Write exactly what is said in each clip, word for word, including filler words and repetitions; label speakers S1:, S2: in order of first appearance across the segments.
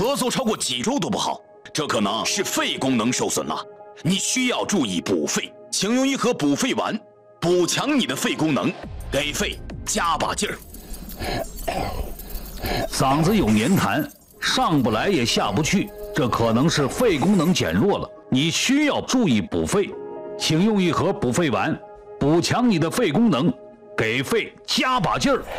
S1: 咳嗽超过几周都不好，这可能是肺功能受损了，你需要注意补肺，请用一盒补肺丸，补强你的肺功能，给肺加把劲儿。
S2: 嗓子有黏痰，上不来也下不去，这可能是肺功能减弱了，你需要注意补肺，请用一盒补肺丸，补强你的肺功能，给肺加把劲儿。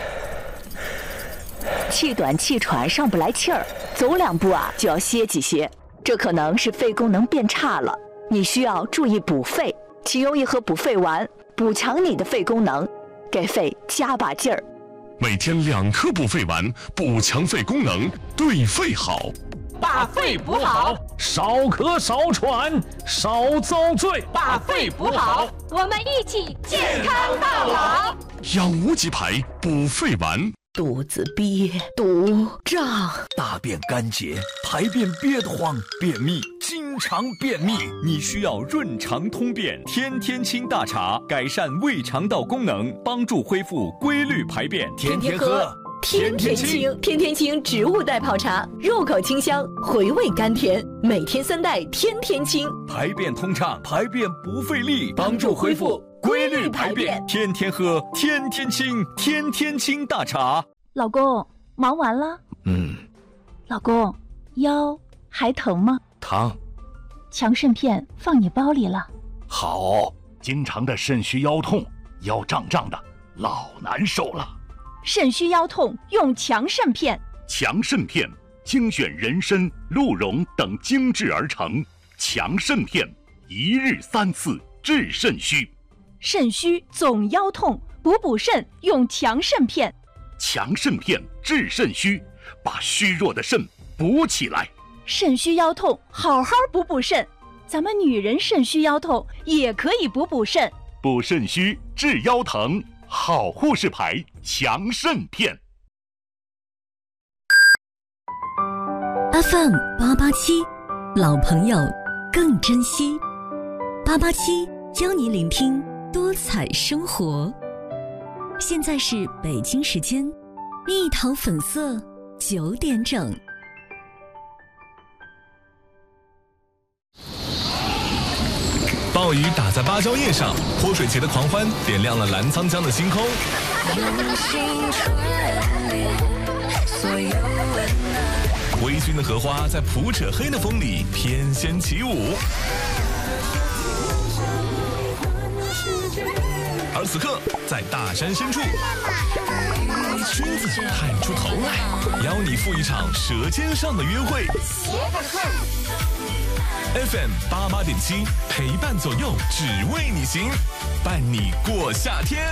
S3: 气短气喘，上不来气儿，走两步啊就要歇几歇，这可能是肺功能变差了，你需要注意补肺，请用一盒补肺丸，补强你的肺功能，给肺加把劲儿。
S4: 每天两颗补肺丸，补强肺功能，对肺好。
S5: 把肺补好，
S2: 少咳少喘，少遭罪。
S5: 把肺补好，
S6: 我们一起健康到老。
S4: 养无极牌补肺丸。
S3: 肚子憋、堵、胀，
S7: 大便干结，排便憋得慌，便秘，经常便秘，你需要润肠通便天天清大茶，改善胃肠道功能，帮助恢复规律排便。
S3: 天天喝，天天清，天天清植物代泡茶，入口清香，回味甘甜，每天三袋，天天清，
S7: 排便通畅，排便不费力，帮助恢复规律排便，天天喝，天天清，天天清大茶。
S8: 老公，忙完了？
S7: 嗯。
S8: 老公，腰还疼吗？
S7: 疼。
S8: 强肾片放你包里了。
S2: 好，经常的肾虚腰痛，腰胀胀的，老难受了。
S8: 肾虚腰痛用强肾片。
S9: 强肾片精选人参、鹿茸等精制而成，强肾片一日三次治肾虚。
S8: 肾虚总腰痛，补补肾用强肾片。
S9: 强肾片治肾虚，把虚弱的肾补起来。
S8: 肾虚腰痛，好好补补肾。咱们女人肾虚腰痛也可以补补肾。
S9: 补肾虚治腰疼，好护士牌强肾片。
S10: F M 八八七，老朋友更珍惜。八八七教你聆听多彩生活。现在是北京时间蜜桃粉色九点整。
S4: 暴雨打在芭蕉叶上，泼水节的狂欢点亮了澜沧江的星空。微醺的荷花在普扯黑的风里翩跹起舞。而此刻，在大山深处，君子探出头来，邀你赴一场舌尖上的约会。F M 八八点七，陪伴左右，只为你行，伴你过夏天。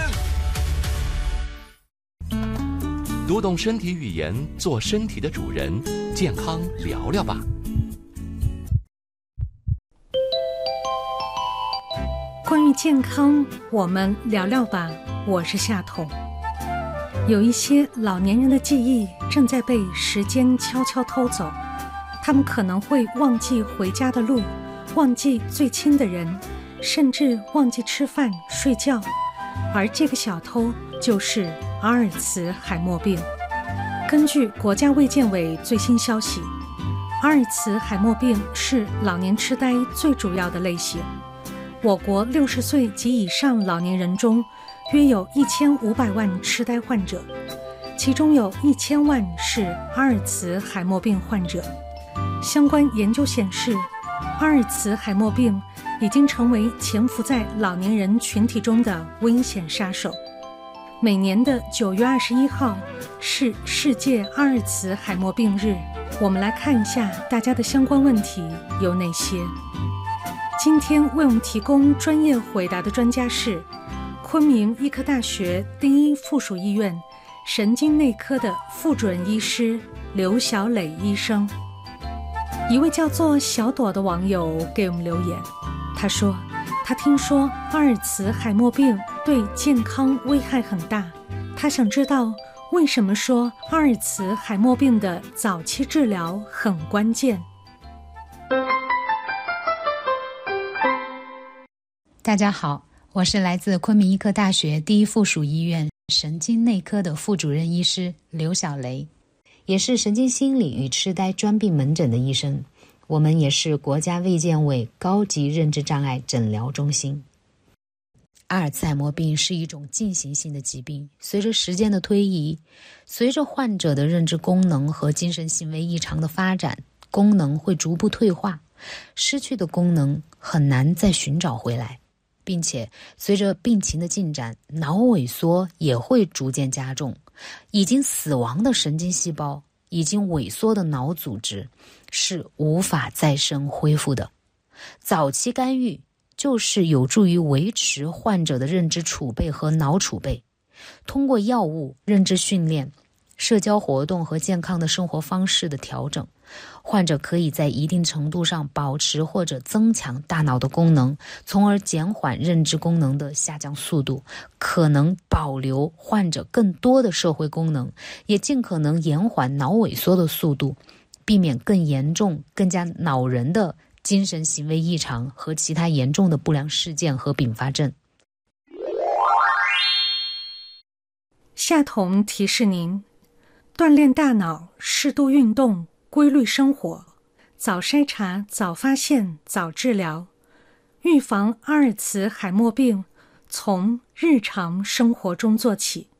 S11: 读懂身体语言，做身体的主人，健康聊聊吧。
S12: 关于健康，我们聊聊吧。我是夏彤。有一些老年人的记忆正在被时间悄悄偷走，他们可能会忘记回家的路，忘记最亲的人，甚至忘记吃饭睡觉。而这个小偷就是阿尔茨海默病。根据国家卫健委最新消息，阿尔茨海默病是老年痴呆最主要的类型。我国六十岁及以上老年人中，约有一千五百万痴呆患者，其中有一千万是阿尔茨海默病患者。相关研究显示，阿尔茨海默病已经成为潜伏在老年人群体中的危险杀手。每年的九月二十一号是世界阿尔茨海默病日，我们来看一下大家的相关问题有哪些。今天为我们提供专业回答的专家是昆明医科大学第一附属医院神经内科的副主任医师刘小磊医生。一位叫做小朵的网友给我们留言，他说他听说阿尔茨海默病对健康危害很大，他想知道为什么说阿尔茨海默病的早期治疗很关键。
S13: 大家好，我是来自昆明医科大学第一附属医院神经内科的副主任医师刘小雷。 也是神经心理与痴呆专病门诊的医生。我们也是国家卫健委高级认知障碍诊疗中心。阿尔茨海默病是一种进行性的疾病，随着时间的推移，随着患者的认知功能和精神行为异常的发展，功能会逐步退化，失去的功能很难再寻找回来，并且随着病情的进展，脑萎缩也会逐渐加重，已经死亡的神经细胞，已经萎缩的脑组织是无法再生恢复的。早期干预就是有助于维持患者的认知储备和脑储备，通过药物、认知训练、社交活动和健康的生活方式的调整，患者可以在一定程度上保持或者增强大脑的功能，从而减缓认知功能的下降速度，可能保留患者更多的社会功能，也尽可能延缓脑萎缩的速度，避免更严重、更加恼人的精神行为异常和其他严重的不良事件和并发症。
S12: 夏彤提示您，锻炼大脑，适度运动，规律生活，早筛查，早发现，早治疗，预防阿尔茨海默病，从日常生活中做起。